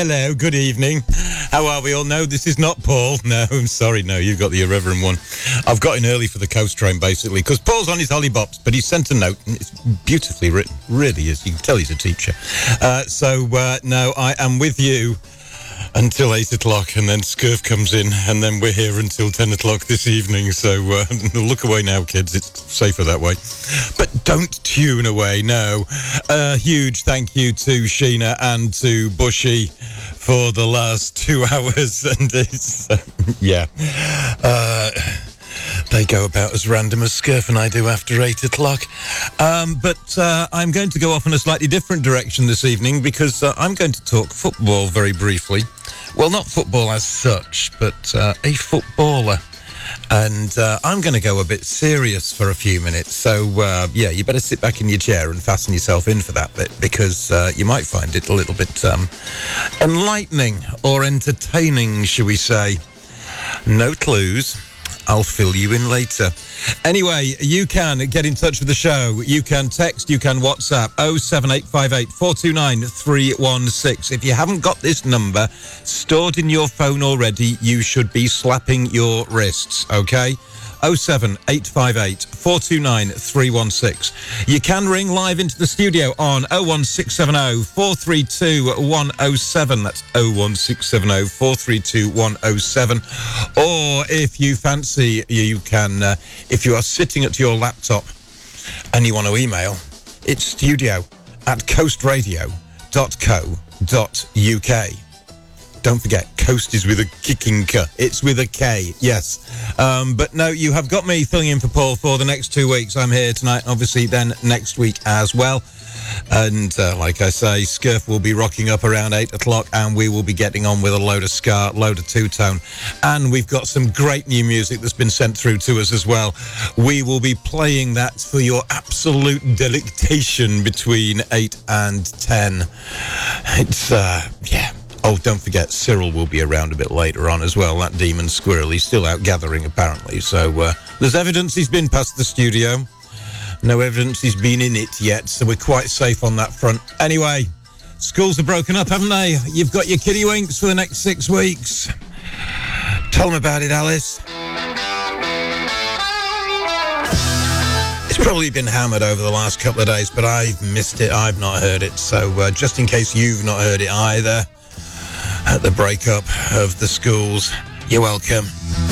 Hello, good evening. How are we all? No, this is not Paul. No, I'm sorry, no, you've got the irreverent one. I've got in early for the coast train, basically, because Paul's on his hollybops, but he sent a note, and it's beautifully written. Really is. You can tell he's a teacher. No, I am with you until 8 o'clock, and then Scurf comes in, and then we're here until 10 o'clock this evening. So look away now, kids. It's safer that way. But don't tune away, no. Huge thank you to Sheena and to Bushy for the last 2 hours. And it's, they go about as random as Scurf and I do after 8 o'clock. But I'm going to go off in a slightly different direction this evening because I'm going to talk football very briefly. Well, not football as such, but a footballer. And I'm going to go a bit serious for a few minutes. So, you better sit back in your chair and fasten yourself in for that bit because you might find it a little bit enlightening or entertaining, shall we say. No clues. I'll fill you in later. Anyway, you can get in touch with the show. You can text, you can WhatsApp 07858 429 316. If you haven't got this number stored in your phone already, you should be slapping your wrists, okay? 07858 429 316. You can ring live into the studio on 01670 432 107. That's 01670 432 107. Or if you fancy, you can, if you are sitting at your laptop and you want to email, it's studio@coastradio.co.uk. Don't forget, Coast is with a kicking K. It's with a K, yes. But no, you have got me filling in for Paul for the next 2 weeks. I'm here tonight, obviously, then next week as well. And like I say, Scurf will be rocking up around 8 o'clock and we will be getting on with a load of ska, load of two-tone. And we've got some great new music that's been sent through to us as well. We will be playing that for your absolute delectation between 8 and 10. It's, Oh, don't forget, Cyril will be around a bit later on as well. That demon squirrel, he's still out gathering, apparently. So there's evidence he's been past the studio. No evidence he's been in it yet, so we're quite safe on that front. Anyway, schools are broken up, haven't they? You've got your kiddywinks for the next 6 weeks. Tell them about it, Alice. It's probably been hammered over the last couple of days, but I've missed it. I've not heard it. So just in case you've not heard it either, at the breakup of the schools, you're welcome.